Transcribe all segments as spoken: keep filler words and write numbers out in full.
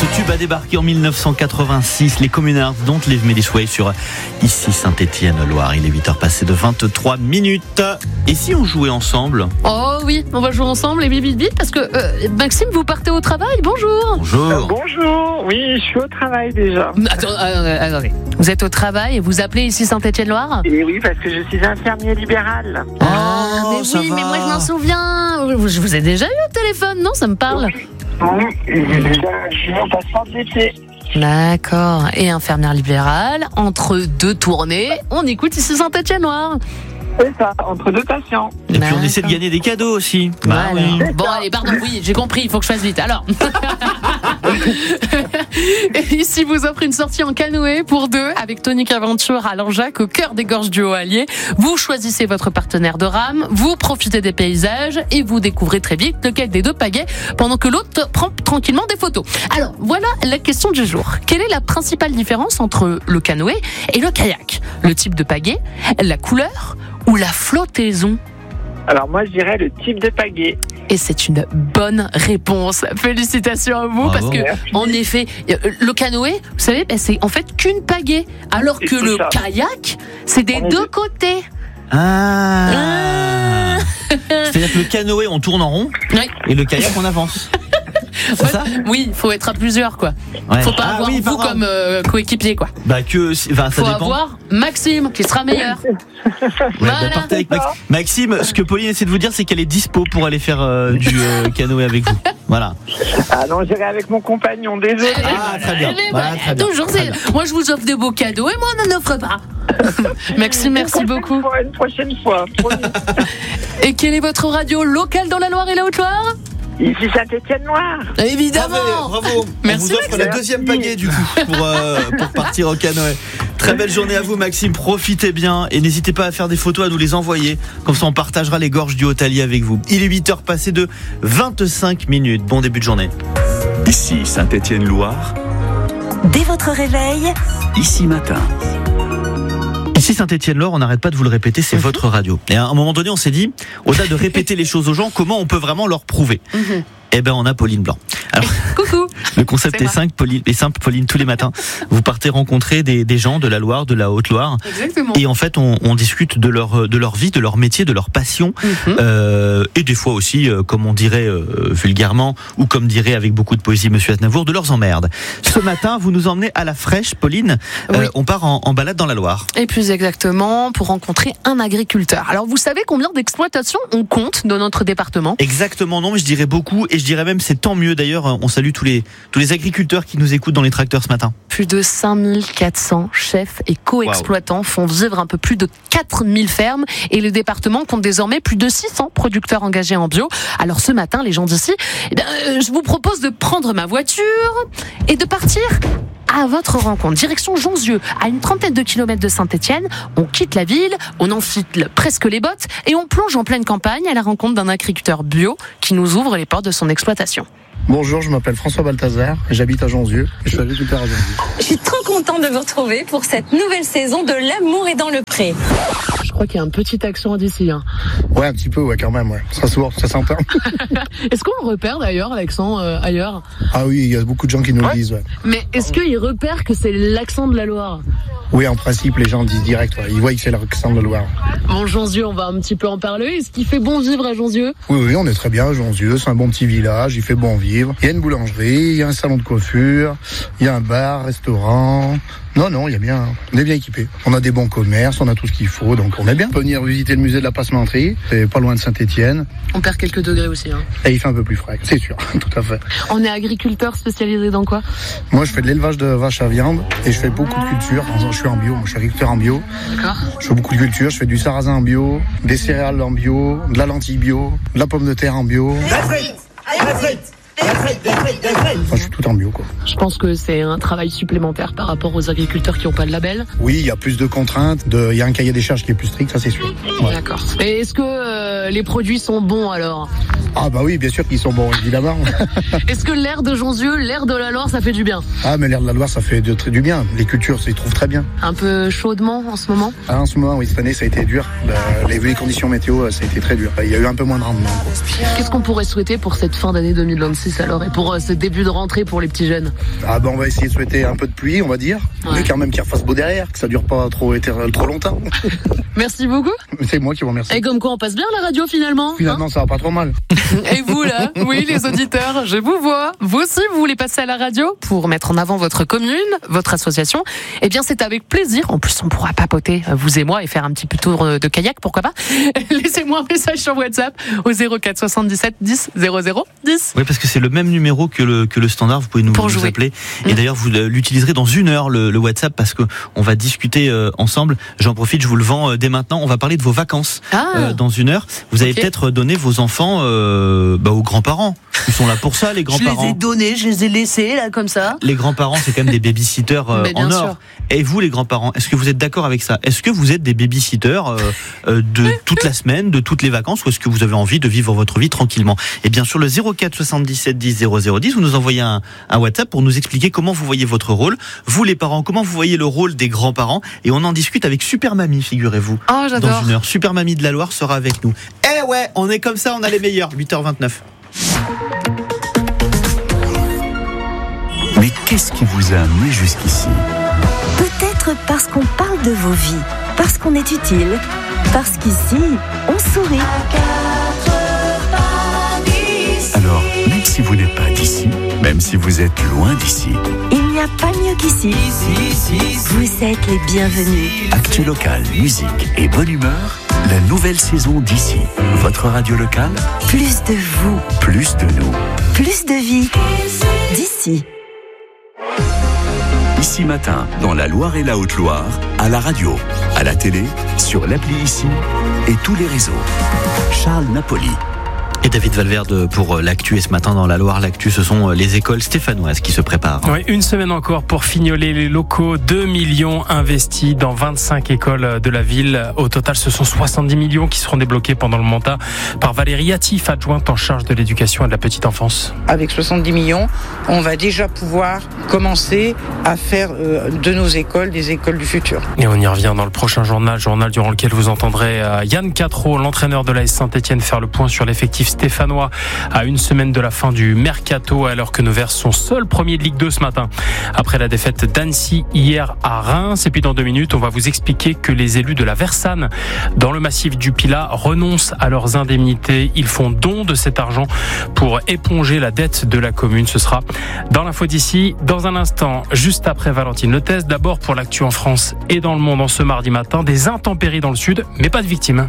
Ce tube a débarqué en dix-neuf cent quatre-vingt-six, les Communards, Don't Leave Me This Way sur ici Saint-Étienne-Loire. Il est huit heures passées de vingt-trois minutes. Et si on jouait ensemble ? Oh oui, on va jouer ensemble et vite vite vite parce que euh, Maxime, vous partez au travail. Bonjour. Bonjour. Euh, bonjour, oui, je suis au travail déjà. Attends, euh, attendez. Vous êtes au travail et vous appelez ici Saint-Étienne-Loire ? Et oui, parce que je suis infirmier libéral. Ah, mais ça oui, va. mais moi je m'en souviens. Je vous ai déjà eu au téléphone, non ? Ça me parle. Oui, oui, j'ai déjà, je suis en passeport d'été. D'accord. Et infirmière libérale, entre deux tournées, on écoute ici Saint-Étienne-Loire. C'est ça, entre deux patients. Et puis on D'accord. essaie de gagner des cadeaux aussi. Bah Voilà. oui. Bon, allez, pardon, oui, j'ai compris, il faut que je fasse vite. Alors, et ici vous offre une sortie en canoë pour deux avec Tonic Aventure à Langeac au cœur des gorges du Haut-Allier. Vous choisissez votre partenaire de rame, vous profitez des paysages et vous découvrez très vite lequel des deux pagaie pendant que l'autre prend tranquillement des photos. Alors, voilà la question du jour. Quelle est la principale différence entre le canoë et le kayak ? Le type de pagaie, la couleur ou la flottaison ? Alors moi, je dirais le type de pagaie. Et c'est une bonne réponse. Félicitations à vous, Bravo. parce que, Merci. en effet, le canoë, vous savez, ben, c'est en fait qu'une pagaie, alors Et que c'est le ça. kayak, c'est des On est deux deux. côtés. Ah. Ah. C'est-à-dire que le canoë, on tourne en rond Oui. et le kayak, on avance. C'est ça ? Oui, il faut être à plusieurs, quoi. Ouais. Faut pas Ah avoir oui, vous pardon. comme euh, coéquipier, quoi. Bah que, enfin, ça Faut dépend. avoir Maxime, qui sera meilleur. Ouais, Voilà. bah, partez avec Max- Maxime, ce que Pauline essaie de vous dire, c'est qu'elle est dispo pour aller faire euh, du euh, canoë avec vous. Voilà. Ah non, j'irai avec mon compagnon, désolé. Ah, très bien. Eh ben, Voilà, très bien. Toujours, Très c'est- bien. moi je vous offre des beaux cadeaux et moi on n'en offre pas. Maxime, merci Une prochaine beaucoup. fois, Une prochaine fois. promis. Et quelle est votre radio locale dans la Loire et la Haute-Loire ? Ici Saint-Étienne-Loire. Évidemment. Bravo, bravo. Merci, On vous offre Maxime. la deuxième pagaie du coup pour, euh, pour partir au canoë. Très belle journée à vous Maxime, profitez bien et n'hésitez pas à faire des photos, à nous les envoyer. Comme ça on partagera les gorges du Haut-Allier avec vous. Il est huit heures passées de vingt-cinq minutes. Bon début de journée. Ici Saint-Étienne-Loire, Dès votre réveil, ici matin. Ici Saint-Étienne-Loire, on n'arrête pas de vous le répéter, c'est votre radio. Et à un moment donné, on s'est dit, au-delà de répéter les choses aux gens, comment on peut vraiment leur prouver ? Mhm. Eh ben, on a Pauline Blanc. Alors, Coucou. le concept C'est est moi. simple, Pauline, est simple, Pauline, tous les matins, vous partez rencontrer des, des gens de la Loire, de la Haute-Loire, Exactement. et en fait, on, on discute de leur, de leur vie, de leur métier, de leur passion, Mhm. euh, et des fois aussi, euh, comme on dirait euh, vulgairement, ou comme dirait avec beaucoup de poésie Monsieur Aznavour, de leurs emmerdes. Ce matin, vous nous emmenez à la Fraîche, Pauline. Euh, Oui. On part en, en balade dans la Loire. Et plus exactement, pour rencontrer un agriculteur. Alors, vous savez combien d'exploitations on compte dans notre département ? Exactement, non, mais je dirais beaucoup, et je dirais même c'est tant mieux. D'ailleurs, on salue tous les tous les agriculteurs qui nous écoutent dans les tracteurs ce matin. Plus de cinq mille quatre cents chefs et co-exploitants font vivre un peu plus de quatre mille fermes et le département compte désormais plus de six cents producteurs engagés en bio. Alors ce matin, les gens d'ici, eh bien, euh, je vous propose de prendre ma voiture et de partir à votre rencontre. Direction Jonzieux, à une trentaine de kilomètres de Saint-Étienne. On quitte la ville, on enfile presque les bottes et on plonge en pleine campagne à la rencontre d'un agriculteur bio qui nous ouvre les portes de son exploitation. Bonjour, je m'appelle François Balthazar, j'habite à Jonzieux et je suis agriculteur à Jonzieux. Je suis trop contente de vous retrouver pour cette nouvelle saison de L'amour est dans le pré. Je crois qu'il y a un petit accent d'ici. Hein. Ouais, un petit peu, ouais, quand même, ouais. Ça, souvent, ça s'entend. Est-ce qu'on le repère d'ailleurs, l'accent euh, ailleurs ? Ah oui, il y a beaucoup de gens qui nous le disent, ouais. Mais est-ce qu'ils repèrent que c'est l'accent de la Loire ? Oui, en principe, les gens disent direct, ouais. Ils voient que c'est l'accent de la Loire. Bon, Jonzieux, on va un petit peu en parler. Est-ce qu'il fait bon vivre à Jonzieux ? Oui, oui, on est très bien à Jonzieux, c'est un bon petit village, il fait bon vivre. Il y a une boulangerie, il y a un salon de coiffure, il y a un bar, restaurant. Non, non, il y a bien, on est bien équipé. On a des bons commerces, on a tout ce qu'il faut, donc on est bien. On peut venir visiter le musée de la passementerie, c'est pas loin de Saint-Étienne. On perd quelques degrés aussi. Hein. Et il fait un peu plus frais, c'est sûr, tout à fait. On est agriculteur spécialisé dans quoi ? Moi, je fais de l'élevage de vaches à viande et je fais beaucoup de culture. Je suis en bio, moi, je suis agriculteur en bio. D'accord. Je fais beaucoup de culture, je fais du sarrasin en bio, des céréales en bio, de la lentille bio, de la pomme de terre en bio. Enfin, je suis tout en bio, quoi. Je pense que c'est un travail supplémentaire par rapport aux agriculteurs qui n'ont pas de label. Oui, il y a plus de contraintes, de... il y a un cahier des charges qui est plus strict, ça c'est sûr. Ouais. D'accord. Et est-ce que euh, euh, les produits sont bons alors? Ah bah oui, bien sûr qu'ils sont bons, évidemment. Est-ce que l'air de Jonzieux, l'air de la Loire, ça fait du bien? Ah mais l'air de la Loire, ça fait de, du bien. Les cultures s'y trouvent très bien. Un peu chaudement en ce moment? Ah, en ce moment, oui, cette année, ça a été dur. Bah, les, les conditions météo, ça a été très dur. Il y a eu un peu moins de rendement. Qu'est-ce qu'on pourrait souhaiter pour cette fin d'année deux mille vingt-six alors, et pour euh, ce début de rentrée pour les petits jeunes? Ah bah on va essayer de souhaiter un peu de pluie, on va dire. Ouais. Mais quand même qu'il refasse beau derrière, que ça dure pas trop, trop longtemps. Merci beaucoup. C'est moi qui vous remercie. Et comme quoi on passe bien la radio finalement. Finalement, hein, ça va pas trop mal. Et vous là, oui les auditeurs, je vous vois. Vous aussi, vous voulez passer à la radio pour mettre en avant votre commune, votre association? Eh bien c'est avec plaisir. En plus on pourra papoter, vous et moi, et faire un petit peu tour de kayak, pourquoi pas. Laissez-moi un message sur WhatsApp au zéro quatre soixante-dix-sept dix zéro zéro dix. Oui, parce que c'est le même numéro que le, que le standard, vous pouvez nous, nous appeler. Et mmh. d'ailleurs vous l'utiliserez dans une heure le, le WhatsApp, parce que on va discuter euh, ensemble. J'en profite, je vous le vends euh, dès maintenant. On va parler de vos vacances ah. euh, dans une heure. Vous avez okay. peut-être donné vos enfants euh, bah, aux grands-parents. Ils sont là pour ça, les grands-parents. Je les ai donnés, je les ai laissés là comme ça. Les grands-parents, c'est quand même des baby-sitters euh, en or. Sûr. Et vous, les grands-parents, est-ce que vous êtes d'accord avec ça? Est-ce que vous êtes des baby-sitters euh, euh, de toute la semaine, de toutes les vacances, ou est-ce que vous avez envie de vivre votre vie tranquillement? Et bien sûr, le zéro quatre soixante-dix-sept dix zéro zéro dix, vous nous envoyez un, un WhatsApp pour nous expliquer comment vous voyez votre rôle. Vous, les parents, comment vous voyez le rôle des grands-parents? Et on en discute avec Super Mamie, figurez-vous. Oh, j'adore. Dans une heure, Super Mamie de la Loire sera avec nous. Eh ouais, on est comme ça, on a les meilleurs. huit heures vingt-neuf. Mais qu'est-ce qui vous a amené jusqu'ici? Peut-être parce qu'on parle de vos vies, parce qu'on est utile, parce qu'ici, on sourit. Alors, même si vous n'êtes pas d'ici, même si vous êtes loin d'ici, il n'y a pas mieux qu'ici. Ici, ici, ici. Vous êtes les bienvenus. Actu local, musique et bonne humeur, la nouvelle saison d'ici. Votre radio locale. Plus de vous. Plus de nous. Plus de vie. D'ici. Ici Matin, dans la Loire et la Haute-Loire, à la radio, à la télé, sur l'appli Ici et tous les réseaux. Charles Napoli. Et David Valverde pour l'actu. Et ce matin dans la Loire, l'actu, ce sont les écoles stéphanoises qui se préparent. Oui, une semaine encore pour fignoler les locaux. deux millions investis dans vingt-cinq écoles de la ville. Au total, ce sont soixante-dix millions qui seront débloqués pendant le mandat par Valérie Attif, adjointe en charge de l'éducation et de la petite enfance. Avec soixante-dix millions, on va déjà pouvoir commencer à faire de nos écoles des écoles du futur. Et on y revient dans le prochain journal, journal durant lequel vous entendrez Yann Quatreau, l'entraîneur de l'A S Saint-Etienne, faire le point sur l'effectif stéphanois à une semaine de la fin du mercato, alors que nos Verts sont seuls premiers de Ligue deux ce matin après la défaite d'Annecy hier à Reims. Et puis dans deux minutes, on va vous expliquer que les élus de la Versanne dans le massif du Pilat renoncent à leurs indemnités. Ils font don de cet argent pour éponger la dette de la commune. Ce sera dans l'info d'ici dans un instant, juste après Valentine Lethès. D'abord pour l'actu en France et dans le monde en ce mardi matin, des intempéries dans le sud, mais pas de victimes.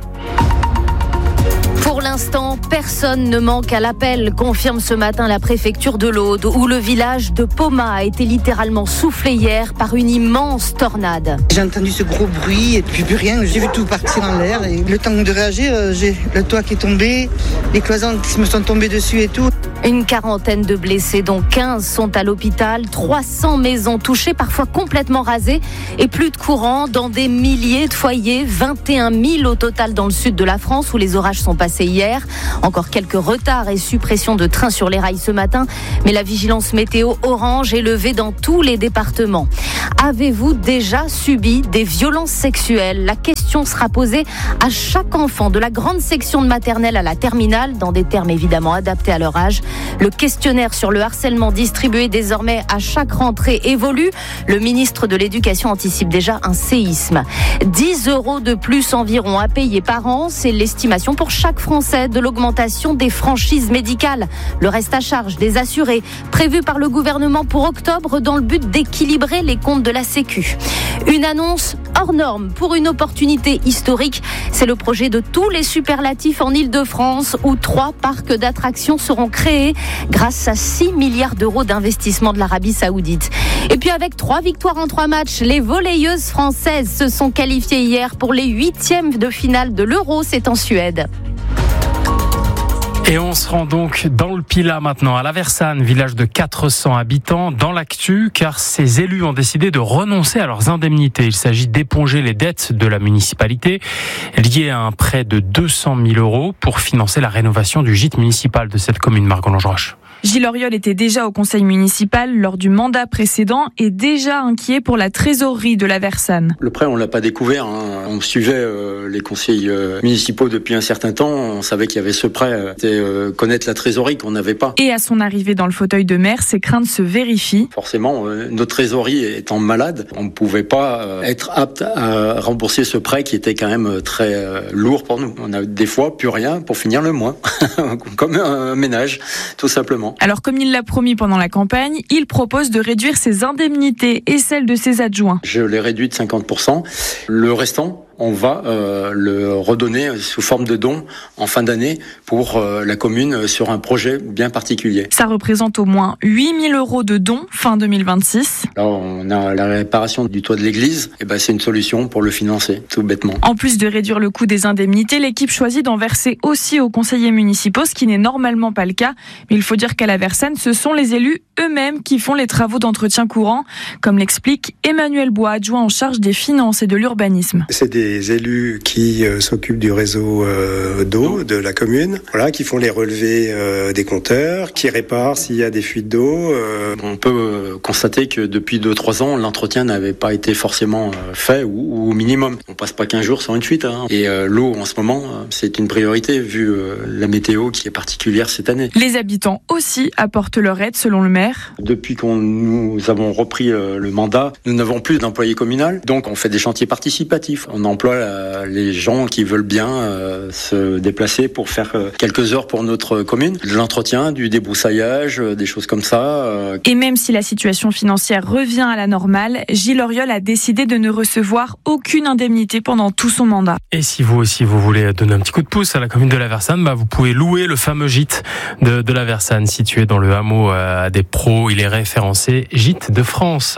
Pour l'instant, personne ne manque à l'appel, confirme ce matin la préfecture de l'Aude, où le village de Poma a été littéralement soufflé hier par une immense tornade. J'ai entendu ce gros bruit et puis plus rien, j'ai vu tout partir en l'air. Et le temps de réagir, j'ai le toit qui est tombé, les cloisons qui me sont tombées dessus et tout. Une quarantaine de blessés, dont quinze sont à l'hôpital, trois cents maisons touchées, parfois complètement rasées, et plus de courant dans des milliers de foyers, vingt et un mille au total dans le sud de la France, où les orages sont passés hier. Encore quelques retards et suppressions de trains sur les rails ce matin, mais la vigilance météo orange est levée dans tous les départements. Avez-vous déjà subi des violences sexuelles? La question sera posée à chaque enfant, de la grande section de maternelle à la terminale, dans des termes évidemment adaptés à leur âge. Le questionnaire sur le harcèlement distribué désormais à chaque rentrée évolue. Le ministre de l'Éducation anticipe déjà un séisme. dix euros de plus environ à payer par an, c'est l'estimation pour chaque Français de l'augmentation des franchises médicales. Le reste à charge des assurés, prévu par le gouvernement pour octobre dans le but d'équilibrer les comptes de la Sécu. Une annonce hors norme pour une opportunité historique. C'est le projet de tous les superlatifs en Île-de-France, où trois parcs d'attractions seront créés grâce à six milliards d'euros d'investissement de l'Arabie Saoudite. Et puis avec trois victoires en trois matchs, les volleyeuses françaises se sont qualifiées hier pour les huitièmes de finale de l'Euro. C'est en Suède. Et on se rend donc dans le Pilat maintenant, à Laversane, village de quatre cents habitants, dans l'actu, car ces élus ont décidé de renoncer à leurs indemnités. Il s'agit d'éponger les dettes de la municipalité liées à un prêt de deux cent mille euros pour financer la rénovation du gîte municipal de cette commune, Marc-Ange Roche. Gilles Auriol était déjà au conseil municipal lors du mandat précédent et déjà inquiet pour la trésorerie de Laversane. Le prêt, on l'a pas découvert. Hein. On suivait euh, les conseils euh, municipaux depuis un certain temps. On savait qu'il y avait ce prêt. C'était euh, connaître la trésorerie qu'on n'avait pas. Et à son arrivée dans le fauteuil de maire, ses craintes se vérifient. Forcément, euh, notre trésorerie étant malade, on ne pouvait pas euh, être apte à rembourser ce prêt qui était quand même très euh, lourd pour nous. On a des fois plus rien pour finir le mois, comme un ménage, tout simplement. Alors comme il l'a promis pendant la campagne, il propose de réduire ses indemnités et celles de ses adjoints. Je l'ai réduit de cinquante pour cent. Le restant, on va euh, le redonner sous forme de don en fin d'année pour euh, la commune sur un projet bien particulier. Ça représente au moins huit mille euros de dons fin deux mille vingt-six. Là, on a la réparation du toit de l'église. Et ben, c'est une solution pour le financer, tout bêtement. En plus de réduire le coût des indemnités, l'équipe choisit d'en verser aussi aux conseillers municipaux, ce qui n'est normalement pas le cas. Mais il faut dire qu'à Laversane, ce sont les élus eux-mêmes qui font les travaux d'entretien courant, comme l'explique Emmanuel Bois, adjoint en charge des finances et de l'urbanisme. C'est des élus qui euh, s'occupent du réseau euh, d'eau de la commune, voilà, qui font les relevés euh, des compteurs, qui réparent s'il y a des fuites d'eau. Euh. On peut euh, constater que depuis deux trois ans, l'entretien n'avait pas été forcément euh, fait ou, ou au minimum. On passe pas quinze jours sans une fuite. Hein. Et euh, l'eau, en ce moment, euh, c'est une priorité vu euh, la météo qui est particulière cette année. Les habitants aussi apportent leur aide selon le maire. Depuis qu'on nous avons repris euh, le mandat, nous n'avons plus d'employés communaux, donc on fait des chantiers participatifs. On emploie la, les gens qui veulent bien euh, se déplacer pour faire euh, quelques heures pour notre commune, de l'entretien, du débroussaillage, euh, des choses comme ça. Euh. Et même si la situation financière revient à la normale, Gilles Auriol a décidé de ne recevoir aucune indemnité pendant tout son mandat. Et si vous aussi vous voulez donner un petit coup de pouce à la commune de Laversane, bah vous pouvez louer le fameux gîte de, de Laversane situé dans le hameau euh, des Pros. Il est référencé Gîte de France.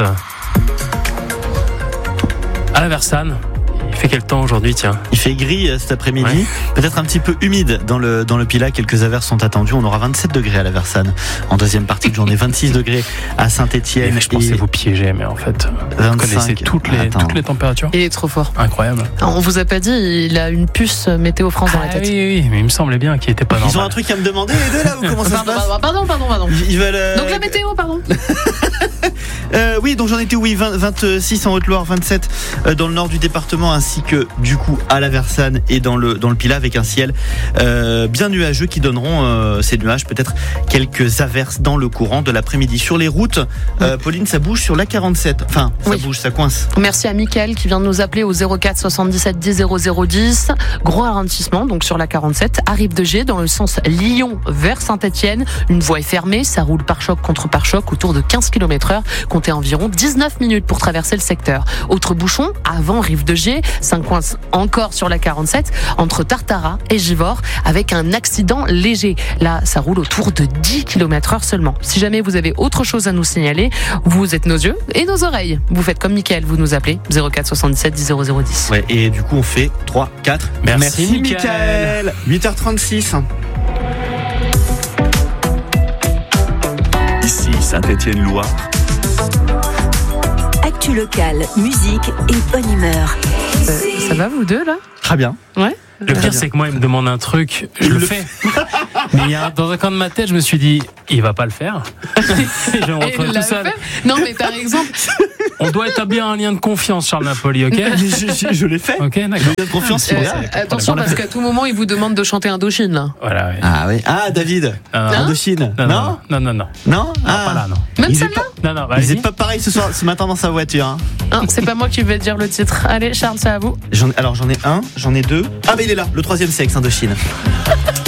À Laversane, il fait quel temps aujourd'hui, tiens ? Il fait gris cet après-midi, ouais. Peut-être un petit peu humide dans le, dans le Pilat. Quelques averses sont attendues. On aura vingt-sept degrés à Laversane en deuxième partie de journée, vingt-six degrés à Saint-Étienne. Je pensais vous piéger, mais en fait, vingt-cinq. Vous connaissez toutes les, toutes les températures. Il est trop fort. Incroyable. On vous a pas dit, il a une puce Météo France dans ah, la tête. Oui, oui, mais il me semblait bien qu'il était pas normal. Ils ont un truc à me demander les deux là, ou comment ça se passe ? Pardon, pardon, pardon. Ils veulent, euh... Donc la météo, pardon. euh, oui, donc j'en étais oui, vingt, vingt-six en Haute-Loire, vingt-sept dans le nord du département, ainsi que du coup à Laversane et dans le dans le Pilat, avec un ciel euh, bien nuageux qui donneront euh, ces nuages, peut-être quelques averses dans le courant de l'après-midi. Sur les routes, euh, Pauline, ça bouge sur la quarante-sept. Enfin, ça oui. bouge, ça coince. Merci à Mickaël qui vient de nous appeler au zéro quatre soixante-dix-sept dix zéro zéro dix. Gros ralentissement donc sur la quarante-sept, à Rive de Gier dans le sens Lyon vers Saint-Étienne. Une voie est fermée, ça roule par choc contre par choc autour de quinze kilomètres heure. Comptez environ dix-neuf minutes pour traverser le secteur. Autre bouchon, avant Rive de Gier, ça coince encore sur la quarante-sept entre Tartaras et Givors avec un accident léger. Là, ça roule autour de dix kilomètres heure seulement. Si jamais vous avez autre chose à nous signaler, vous êtes nos yeux et nos oreilles. Vous faites comme Mickaël, vous nous appelez zéro quatre soixante-dix-sept dix zéro zéro dix. Ouais, et du coup, on fait trois, quatre. Merci, Merci Mickaël. huit heures trente-six. Ici Saint-Étienne-Loire. Actu locale, musique et bonne humeur. Euh, ça va vous deux là ? Très bien. Ouais. Le pire, c'est que moi, il me demande un truc, je le fais. Mais il y a, dans un coin de ma tête, je me suis dit, il va pas le faire. Et je me retrouve tout seul. Non, mais par exemple, on doit établir un lien de confiance, Charles Napoli, ok ? je, je, je l'ai fait. Ok, d'accord. Lien de confiance, euh, attention, parce qu'à tout moment, il vous demande de chanter Indochine là. Voilà. Ouais. Ah oui. Ah David. Non, Indochine. Non, non, non, non, non. Non, ah, pas là, non. Même celle-là ? Non, non. Ils étaient pas pareil ce soir, ce matin dans sa voiture. Hein. Non, c'est pas moi qui vais dire le titre. Allez, Charles, c'est à vous. J'en, alors j'en ai un, j'en ai deux. Ah mais il est là, le troisième sexe, Indochine.